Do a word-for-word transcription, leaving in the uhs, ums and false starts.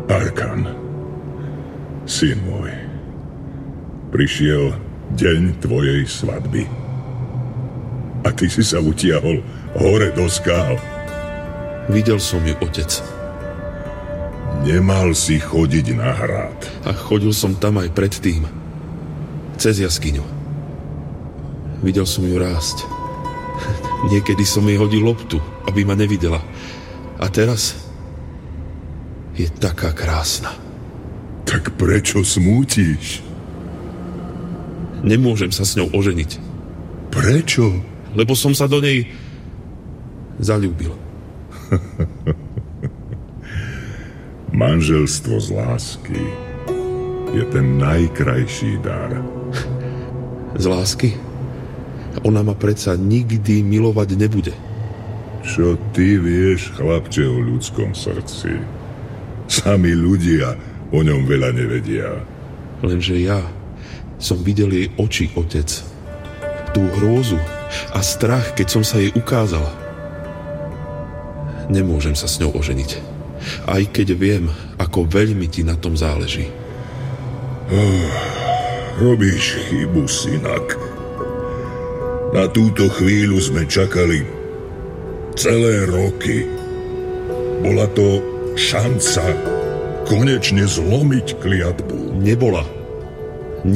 Arkan, syn môj, prišiel deň tvojej svadby. A ty si sa utiahol hore do skál. Videl som ju, otec. Nemal si chodiť na hrad. A chodil som tam aj predtým. Cez jaskyňu. Videl som ju rásť. Niekedy som jej hodil loptu, aby ma nevidela. A teraz je taká krásna. Tak prečo smútiš? Nemôžem sa s ňou oženiť. Prečo? Lebo som sa do nej zaľúbil. Manželstvo z lásky je ten najkrajší dar. Z lásky? Ona ma predsa nikdy milovať nebude. Čo ty vieš, chlapče, o ľudskom srdci? Sami ľudia o ňom veľa nevedia. Lenže ja som videl jej oči, otec. Tú hrôzu a strach, keď som sa jej ukázal. Nemôžem sa s ňou oženiť. Aj keď viem, ako veľmi ti na tom záleží. Oh, robíš chybu, synak. Na túto chvíľu sme čakali celé roky. Bola to šanca konečne zlomiť kliatbu. Nebola.